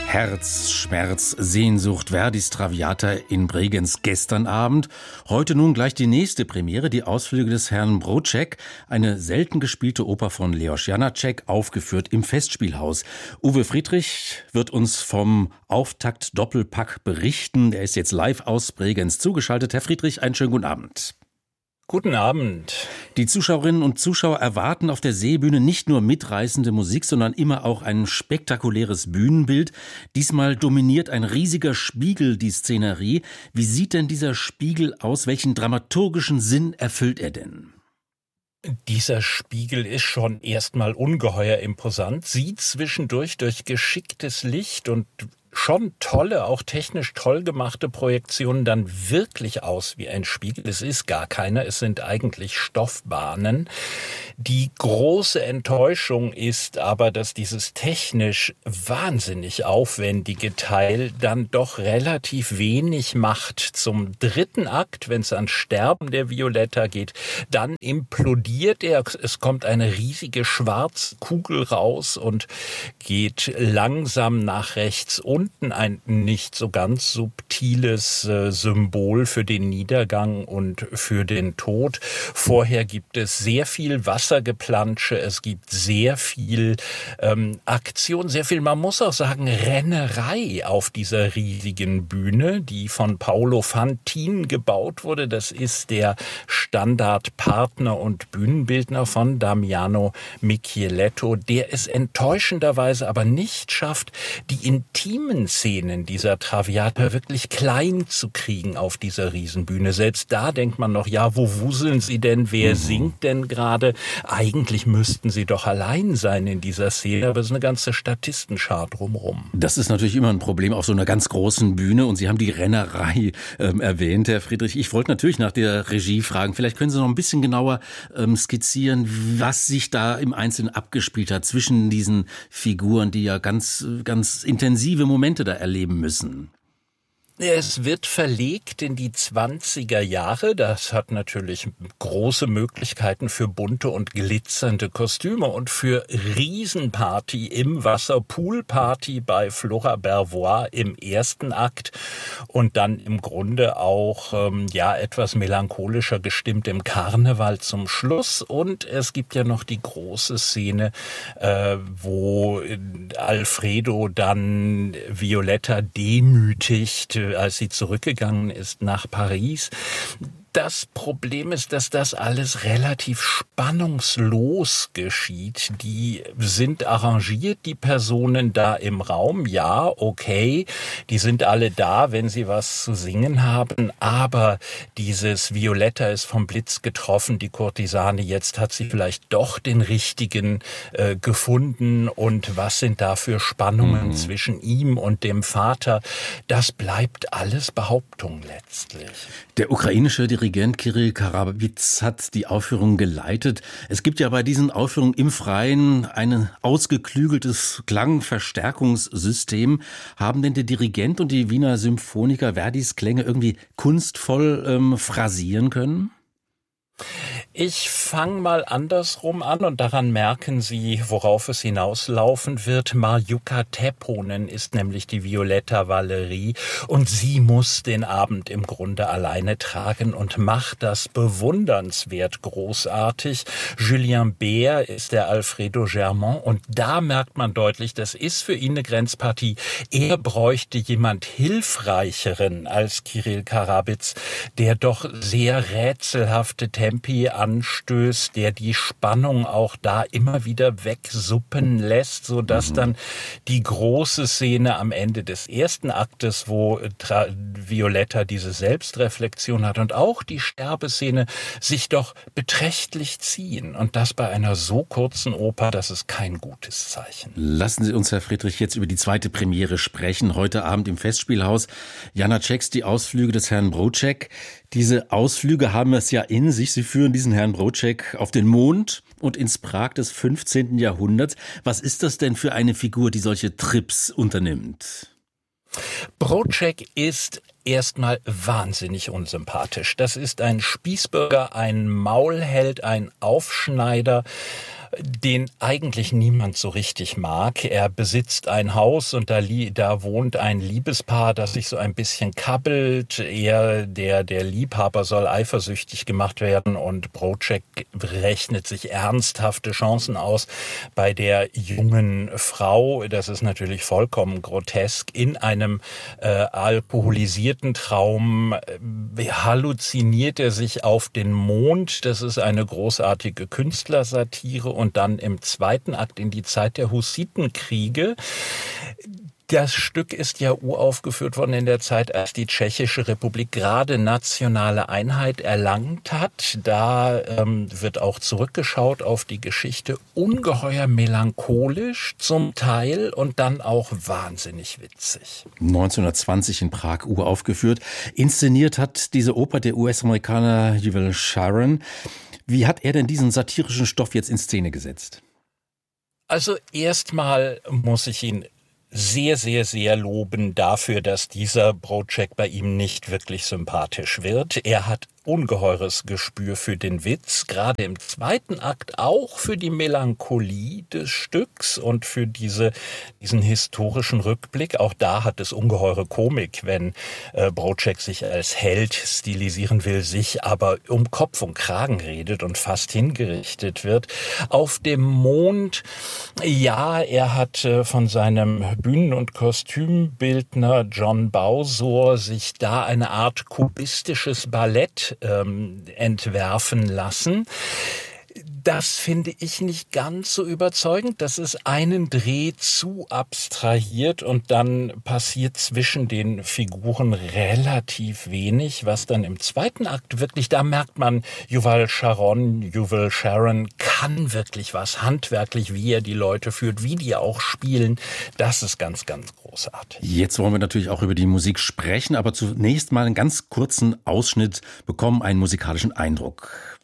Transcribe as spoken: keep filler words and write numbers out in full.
Herz, Schmerz, Sehnsucht, Verdis Traviata in Bregenz gestern Abend. Heute nun gleich die nächste Premiere, die Ausflüge des Herrn Broček, eine selten gespielte Oper von Leos Janáček, aufgeführt im Festspielhaus. Uwe Friedrich wird uns vom Auftakt Doppelpack berichten. Er ist jetzt live aus Bregenz zugeschaltet. Herr Friedrich, einen schönen guten Abend. Guten Abend. Die Zuschauerinnen und Zuschauer erwarten auf der Seebühne nicht nur mitreißende Musik, sondern immer auch ein spektakuläres Bühnenbild. Diesmal dominiert ein riesiger Spiegel die Szenerie. Wie sieht denn dieser Spiegel aus? Welchen dramaturgischen Sinn erfüllt er denn? Dieser Spiegel ist schon erstmal ungeheuer imposant, sieht zwischendurch durch geschicktes Licht und schon tolle, auch technisch toll gemachte Projektionen dann wirklich aus wie ein Spiegel. Es ist gar keiner, es sind eigentlich Stoffbahnen. Die große Enttäuschung ist aber, dass dieses technisch wahnsinnig aufwendige Teil dann doch relativ wenig macht. Zum dritten Akt, wenn es ans Sterben der Violetta geht, dann implodiert er. Es kommt eine riesige Schwarzkugel raus und geht langsam nach rechts unten. Ein nicht so ganz subtiles äh, Symbol für den Niedergang und für den Tod. Vorher gibt es sehr viel Wassergeplansche, es gibt sehr viel ähm, Aktion, sehr viel, man muss auch sagen, Rennerei auf dieser riesigen Bühne, die von Paolo Fantin gebaut wurde. Das ist der Standardpartner und Bühnenbildner von Damiano Micheletto, der es enttäuschenderweise aber nicht schafft, die intimen Szenen dieser Traviata wirklich klein zu kriegen auf dieser Riesenbühne. Selbst da denkt man noch, ja, wo wuseln sie denn? Wer mhm. singt denn gerade? Eigentlich müssten sie doch allein sein in dieser Szene, aber es ist eine ganze Statistenschar drumherum. Das ist natürlich immer ein Problem auf so einer ganz großen Bühne und Sie haben die Rennerei ähm, erwähnt, Herr Friedrich. Ich wollte natürlich nach der Regie fragen. Vielleicht können Sie noch ein bisschen genauer ähm, skizzieren, was sich da im Einzelnen abgespielt hat zwischen diesen Figuren, die ja ganz, ganz intensive Momente da erleben müssen. Es wird verlegt in die zwanziger Jahre. Das hat natürlich große Möglichkeiten für bunte und glitzernde Kostüme und für Riesenparty im Wasser, Poolparty bei Flora Bervois im ersten Akt und dann im Grunde auch ähm, ja etwas melancholischer gestimmt im Karneval zum Schluss. Und es gibt ja noch die große Szene, äh, wo Alfredo dann Violetta demütigt, als sie zurückgegangen ist nach Paris. Das Problem ist, dass das alles relativ spannungslos geschieht. Die sind arrangiert, die Personen da im Raum. Ja, okay, die sind alle da, wenn sie was zu singen haben. Aber dieses Violetta ist vom Blitz getroffen, die Kurtisane. Jetzt hat sie vielleicht doch den richtigen äh, gefunden. Und was sind da für Spannungen mhm. zwischen ihm und dem Vater? Das bleibt alles Behauptung letztlich. Der ukrainische Dirigent Kirill Karabits hat die Aufführung geleitet. Es gibt ja bei diesen Aufführungen im Freien ein ausgeklügeltes Klangverstärkungssystem. Haben denn der Dirigent und die Wiener Symphoniker Verdis Klänge irgendwie kunstvoll ähm, phrasieren können? Ich fange mal andersrum an und daran merken Sie, worauf es hinauslaufen wird. Marjuka Tepponen ist nämlich die Violetta Valerie und sie muss den Abend im Grunde alleine tragen und macht das bewundernswert großartig. Julien Bert ist der Alfredo Germont und da merkt man deutlich, das ist für ihn eine Grenzpartie. Er bräuchte jemand Hilfreicheren als Kirill Karabits, der doch sehr rätselhafte Tempi anstößt, der die Spannung auch da immer wieder wegsuppen lässt, sodass mhm. dann die große Szene am Ende des ersten Aktes, wo Tra- Violetta diese Selbstreflexion hat und auch die Sterbeszene sich doch beträchtlich ziehen. Und das bei einer so kurzen Oper, das ist kein gutes Zeichen. Lassen Sie uns, Herr Friedrich, jetzt über die zweite Premiere sprechen. Heute Abend im Festspielhaus Janáčeks, die Ausflüge des Herrn Broček. Diese Ausflüge haben es ja in sich. Sie führen diesen Herrn Broček auf den Mond und ins Prag des fünfzehnten Jahrhunderts. Was ist das denn für eine Figur, die solche Trips unternimmt? Broček ist erstmal wahnsinnig unsympathisch. Das ist ein Spießbürger, ein Maulheld, ein Aufschneider. den eigentlich niemand so richtig mag. Er besitzt ein Haus und da, da wohnt ein Liebespaar, das sich so ein bisschen kabbelt. Er, der, der Liebhaber soll eifersüchtig gemacht werden und Broček rechnet sich ernsthafte Chancen aus bei der jungen Frau. Das ist natürlich vollkommen grotesk. In einem äh, alkoholisierten Traum äh, halluziniert er sich auf den Mond. Das ist eine großartige Künstlersatire. Und dann im zweiten Akt in die Zeit der Hussitenkriege. Das Stück ist ja uraufgeführt worden in der Zeit, als die Tschechische Republik gerade nationale Einheit erlangt hat. Da ähm, wird auch zurückgeschaut auf die Geschichte, ungeheuer melancholisch zum Teil und dann auch wahnsinnig witzig. neunzehnhundertzwanzig in Prag uraufgeführt. Inszeniert hat diese Oper der U S-Amerikaner Yuval Sharon. Wie hat er denn diesen satirischen Stoff jetzt in Szene gesetzt? Also erstmal muss ich ihn sehr, sehr, sehr loben dafür, dass dieser Broček bei ihm nicht wirklich sympathisch wird. Er hat ungeheures Gespür für den Witz, gerade im zweiten Akt auch für die Melancholie des Stücks und für diese, diesen historischen Rückblick. Auch da hat es ungeheure Komik, wenn äh, Broček sich als Held stilisieren will, sich aber um Kopf und Kragen redet und fast hingerichtet wird. Auf dem Mond, ja, er hat äh, von seinem Bühnen- und Kostümbildner John Bausor sich da eine Art kubistisches Ballett ähm, entwerfen lassen. Das finde ich nicht ganz so überzeugend. Das ist einen Dreh zu abstrahiert und dann passiert zwischen den Figuren relativ wenig, was dann im zweiten Akt wirklich, da merkt man, Yuval Sharon, Yuval Sharon kann wirklich was handwerklich, wie er die Leute führt, wie die auch spielen. Das ist ganz, ganz großartig. Jetzt wollen wir natürlich auch über die Musik sprechen, aber zunächst mal einen ganz kurzen Ausschnitt bekommen, einen musikalischen Eindruck.